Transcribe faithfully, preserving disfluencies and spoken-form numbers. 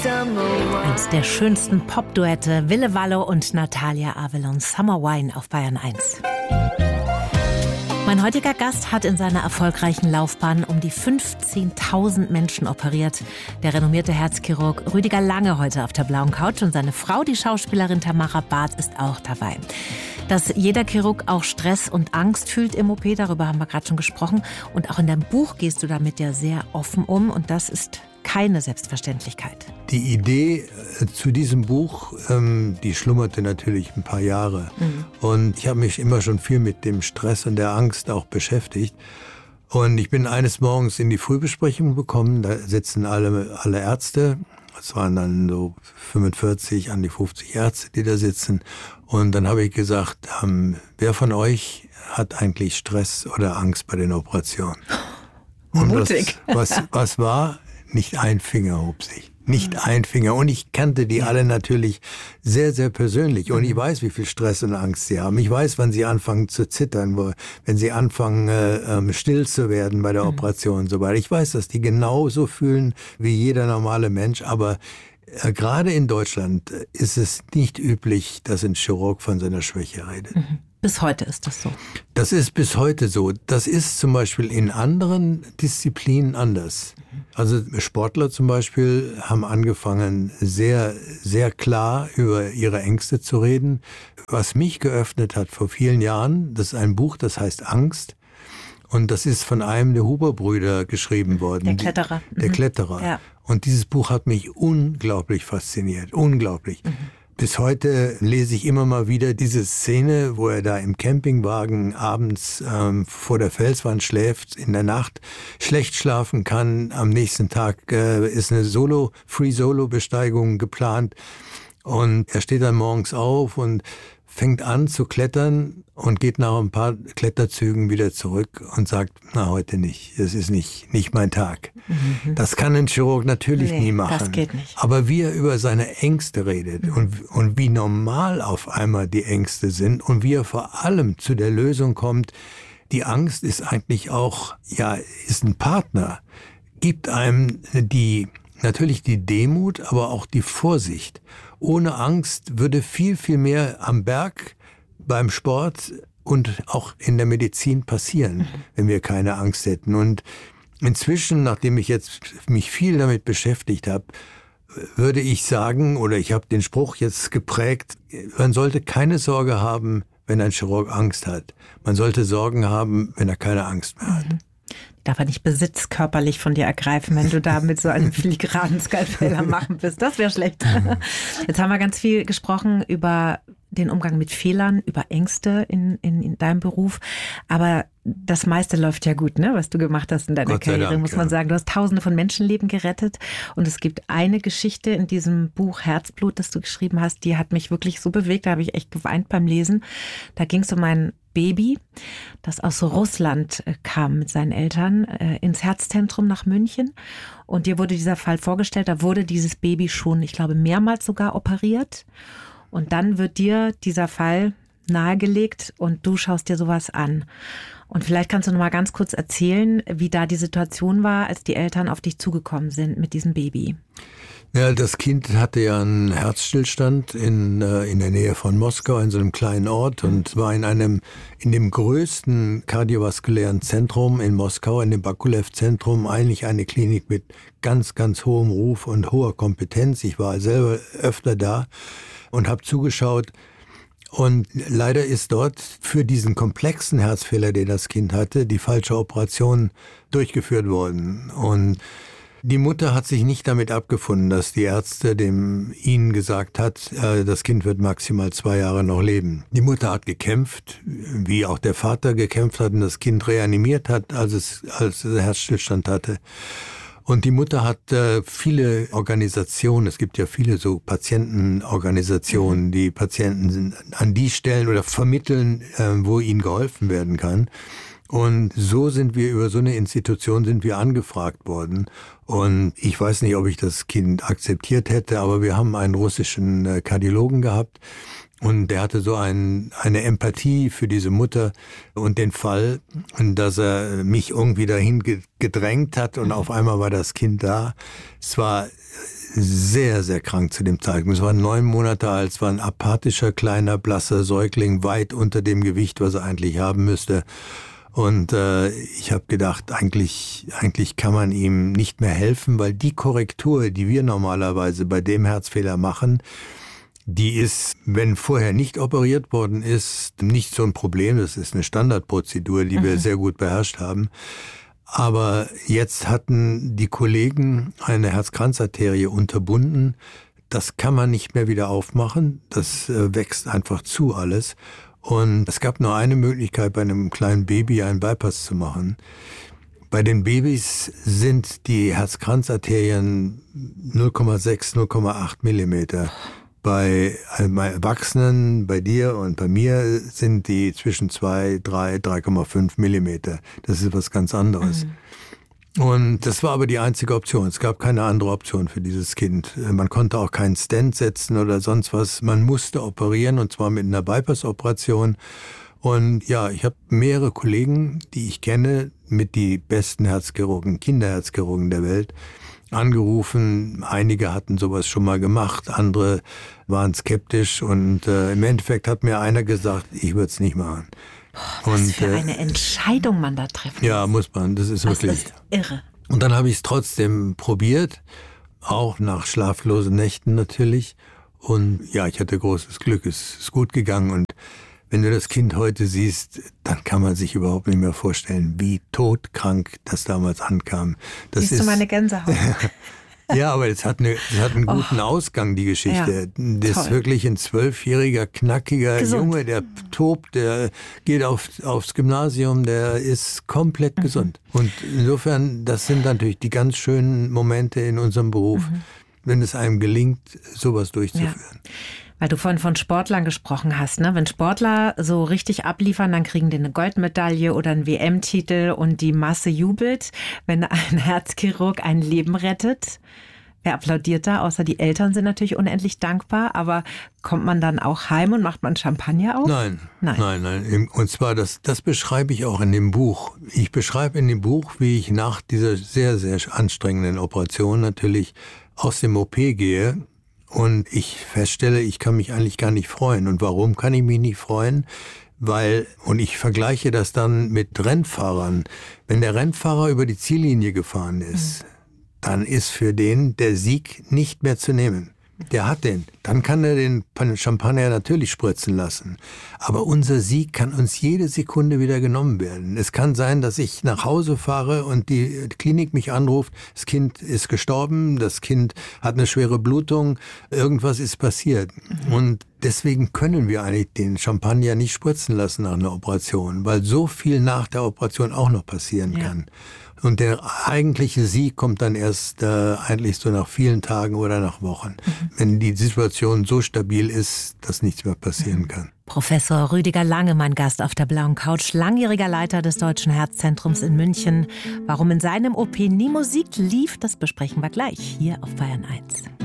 Eins der schönsten Pop-Duette, Wille Wallo und Natalia Avelon, Summer Wine auf Bayern eins. Mein heutiger Gast hat in seiner erfolgreichen Laufbahn um die fünfzehntausend Menschen operiert. Der renommierte Herzchirurg Rüdiger Lange heute auf der blauen Couch und seine Frau, die Schauspielerin Tamara Barth, ist auch dabei. Dass jeder Chirurg auch Stress und Angst fühlt im O P, darüber haben wir gerade schon gesprochen. Und auch in deinem Buch gehst du damit ja sehr offen um und das ist keine Selbstverständlichkeit. Die Idee äh, zu diesem Buch, ähm, die schlummerte natürlich ein paar Jahre. Mhm. Und ich habe mich immer schon viel mit dem Stress und der Angst auch beschäftigt. Und ich bin eines Morgens in die Frühbesprechung gekommen, da sitzen alle, alle Ärzte. Es waren dann so fünfundvierzig, an die fünfzig Ärzte, die da sitzen. Und dann habe ich gesagt, ähm, wer von euch hat eigentlich Stress oder Angst bei den Operationen? Und mutig. Das, was, was war? Nicht ein Finger hob sich. Nicht mhm. ein Finger. Und ich kannte die alle natürlich sehr, sehr persönlich. Und ich weiß, wie viel Stress und Angst sie haben. Ich weiß, wann sie anfangen zu zittern, wo, wenn sie anfangen, äh, still zu werden bei der mhm. Operation und so weiter. Ich weiß, dass die genauso fühlen wie jeder normale Mensch. Aber äh, gerade in Deutschland ist es nicht üblich, dass ein Chirurg von seiner Schwäche redet. Mhm. Bis heute ist das so. Das ist bis heute so. Das ist zum Beispiel in anderen Disziplinen anders. Also Sportler zum Beispiel haben angefangen, sehr, sehr klar über ihre Ängste zu reden. Was mich geöffnet hat vor vielen Jahren, das ist ein Buch, das heißt Angst. Und das ist von einem der Huber-Brüder geschrieben worden. Der Kletterer. Der mhm. Kletterer. Ja. Und dieses Buch hat mich unglaublich fasziniert. Unglaublich. Mhm. Bis heute lese ich immer mal wieder diese Szene, wo er da im Campingwagen abends ähm, vor der Felswand schläft, in der Nacht schlecht schlafen kann. Am nächsten Tag äh, ist eine Solo, Free-Solo-Besteigung geplant. Und er steht dann morgens auf und fängt an zu klettern und geht nach ein paar Kletterzügen wieder zurück und sagt, na, heute nicht. Es ist nicht, nicht mein Tag. Mhm. Das kann ein Chirurg natürlich nee, nie machen. Das geht nicht. Aber wie er über seine Ängste redet mhm. und, und wie normal auf einmal die Ängste sind und wie er vor allem zu der Lösung kommt, die Angst ist eigentlich auch, ja, ist ein Partner, gibt einem die, natürlich die Demut, aber auch die Vorsicht. Ohne Angst würde viel, viel mehr am Berg, beim Sport und auch in der Medizin passieren, mhm. wenn wir keine Angst hätten. Und inzwischen, nachdem ich jetzt mich viel damit beschäftigt habe, würde ich sagen, oder ich habe den Spruch jetzt geprägt, man sollte keine Sorge haben, wenn ein Chirurg Angst hat. Man sollte Sorgen haben, wenn er keine Angst mehr hat. Mhm. Darf er nicht Besitz körperlich von dir ergreifen, wenn du da mit so einem filigranen Skalpell am Machen bist. Das wäre schlecht. Jetzt haben wir ganz viel gesprochen über den Umgang mit Fehlern, über Ängste in, in, in deinem Beruf. Aber das meiste läuft ja gut, ne, was du gemacht hast in deiner Gott sei Karriere, Dank, muss man ja. sagen. Du hast Tausende von Menschenleben gerettet. Und es gibt eine Geschichte in diesem Buch Herzblut, das du geschrieben hast, die hat mich wirklich so bewegt. Da habe ich echt geweint beim Lesen. Da ging es um ein Baby, das aus Russland kam mit seinen Eltern äh, ins Herzzentrum nach München. Und dir wurde dieser Fall vorgestellt. Da wurde dieses Baby schon, ich glaube, mehrmals sogar operiert. Und dann wird dir dieser Fall nahegelegt und du schaust dir sowas an. Und vielleicht kannst du noch mal ganz kurz erzählen, wie da die Situation war, als die Eltern auf dich zugekommen sind mit diesem Baby. Ja, das Kind hatte ja einen Herzstillstand in, äh, in der Nähe von Moskau, in so einem kleinen Ort und war in einem, in dem größten kardiovaskulären Zentrum in Moskau, in dem Bakulev-Zentrum, eigentlich eine Klinik mit ganz, ganz hohem Ruf und hoher Kompetenz. Ich war selber öfter da und habe zugeschaut. Und leider ist dort für diesen komplexen Herzfehler, den das Kind hatte, die falsche Operation durchgeführt worden. Und die Mutter hat sich nicht damit abgefunden, dass die Ärzte dem ihnen gesagt hat, äh, das Kind wird maximal zwei Jahre noch leben. Die Mutter hat gekämpft, wie auch der Vater gekämpft hat und das Kind reanimiert hat, als es, als es Herzstillstand hatte. Und die Mutter hat äh, viele Organisationen, es gibt ja viele so Patientenorganisationen, die Patienten an die stellen oder vermitteln, äh, wo ihnen geholfen werden kann. Und so sind wir, über so eine Institution sind wir angefragt worden. Und ich weiß nicht, ob ich das Kind akzeptiert hätte, aber wir haben einen russischen äh, Kardiologen gehabt. Und der hatte so ein, eine Empathie für diese Mutter und den Fall, dass er mich irgendwie dahin gedrängt hat und auf einmal war das Kind da. Es war sehr, sehr krank zu dem Zeitpunkt. Es war neun Monate alt, es war ein apathischer, kleiner, blasser Säugling, weit unter dem Gewicht, was er eigentlich haben müsste. Und äh, ich habe gedacht, eigentlich, eigentlich kann man ihm nicht mehr helfen, weil die Korrektur, die wir normalerweise bei dem Herzfehler machen, die ist, wenn vorher nicht operiert worden ist, nicht so ein Problem. Das ist eine Standardprozedur, die mhm. wir sehr gut beherrscht haben. Aber jetzt hatten die Kollegen eine Herzkranzarterie unterbunden. Das kann man nicht mehr wieder aufmachen. Das äh, wächst einfach zu alles. Und es gab nur eine Möglichkeit, bei einem kleinen Baby einen Bypass zu machen. Bei den Babys sind die Herzkranzarterien null Komma sechs, null Komma acht Millimeter. Bei Erwachsenen, bei dir und bei mir sind die zwischen zwei, drei, drei Komma fünf Millimeter. Das ist was ganz anderes. Mhm. Und das war aber die einzige Option. Es gab keine andere Option für dieses Kind. Man konnte auch keinen Stent setzen oder sonst was. Man musste operieren, und zwar mit einer Bypass-Operation. Und ja, ich habe mehrere Kollegen, die ich kenne, mit die besten Herzchirurgen, Kinderherzchirurgen der Welt, angerufen. Einige hatten sowas schon mal gemacht, andere waren skeptisch. Und äh, im Endeffekt hat mir einer gesagt, ich würde es nicht machen. Boah, was und, für eine äh, Entscheidung man da treffen Ja, muss man. Das ist das wirklich ist irre. Und dann habe ich es trotzdem probiert, auch nach schlaflosen Nächten natürlich. Und ja, ich hatte großes Glück. Es ist gut gegangen. Und wenn du das Kind heute siehst, dann kann man sich überhaupt nicht mehr vorstellen, wie todkrank das damals ankam. Das Siehst ist, du meine Gänsehaut? Ja, aber es hat, eine, es hat einen guten oh. Ausgang, die Geschichte. Ja, das toll. Ist wirklich ein zwölfjähriger, knackiger Gesund. Junge, der tobt, der geht auf, aufs Gymnasium, der ist komplett mhm. gesund. Und insofern, das sind natürlich die ganz schönen Momente in unserem Beruf, mhm. wenn es einem gelingt, sowas durchzuführen. Ja. Weil du vorhin von Sportlern gesprochen hast, ne? Wenn Sportler so richtig abliefern, dann kriegen die eine Goldmedaille oder einen W M-Titel und die Masse jubelt. Wenn ein Herzchirurg ein Leben rettet, wer applaudiert da? Außer die Eltern sind natürlich unendlich dankbar. Aber kommt man dann auch heim und macht man Champagner auf? Nein, nein, nein. nein. Und zwar, das, das beschreibe ich auch in dem Buch. Ich beschreibe in dem Buch, wie ich nach dieser sehr, sehr anstrengenden Operation natürlich aus dem O P gehe. Und ich feststelle, ich kann mich eigentlich gar nicht freuen. Und warum kann ich mich nicht freuen? Weil, und ich vergleiche das dann mit Rennfahrern. Wenn der Rennfahrer über die Ziellinie gefahren ist, mhm. dann ist für den der Sieg nicht mehr zu nehmen. Der hat den. Dann kann er den Champagner natürlich spritzen lassen. Aber unser Sieg kann uns jede Sekunde wieder genommen werden. Es kann sein, dass ich nach Hause fahre und die Klinik mich anruft, das Kind ist gestorben, das Kind hat eine schwere Blutung, irgendwas ist passiert. Mhm. Und deswegen können wir eigentlich den Champagner nicht spritzen lassen nach einer Operation, weil so viel nach der Operation auch noch passieren ja. kann. Und der eigentliche Sieg kommt dann erst äh, eigentlich so nach vielen Tagen oder nach Wochen, mhm. wenn die Situation so stabil ist, dass nichts mehr passieren mhm. kann. Professor Rüdiger Lange, mein Gast auf der blauen Couch, langjähriger Leiter des Deutschen Herzzentrums in München. Warum in seinem O P nie Musik lief, das besprechen wir gleich hier auf Bayern eins.